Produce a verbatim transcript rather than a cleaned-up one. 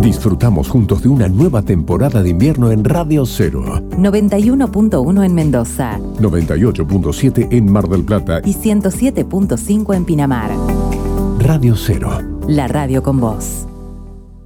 Disfrutamos juntos de una nueva temporada de invierno en Radio Cero. noventa y uno punto uno en Mendoza. noventa y ocho punto siete en Mar del Plata. Y ciento siete punto cinco en Pinamar. Radio Cero. La radio con vos.